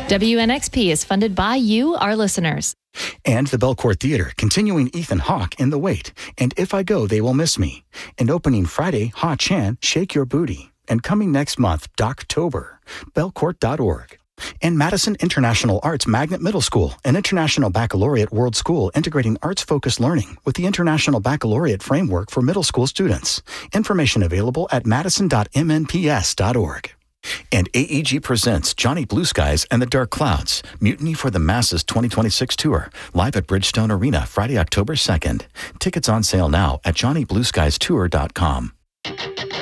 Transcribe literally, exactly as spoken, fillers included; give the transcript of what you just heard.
W N X P is funded by you, our listeners. And the Belcourt Theater, continuing Ethan Hawke in The Wait, and If I Go, They Will Miss Me. And opening Friday, Ha Chan, Shake Your Booty. And coming next month, Doctober, belcourt dot org. And Madison International Arts Magnet Middle School, an international baccalaureate world school integrating arts-focused learning with the International Baccalaureate Framework for middle school students. Information available at madison dot m n p s dot org. And A E G presents Johnny Blue Skies and the Dark Clouds, Mutiny for the Masses twenty twenty-six Tour, live at Bridgestone Arena Friday, October second. Tickets on sale now at johnny blue skies tour dot com.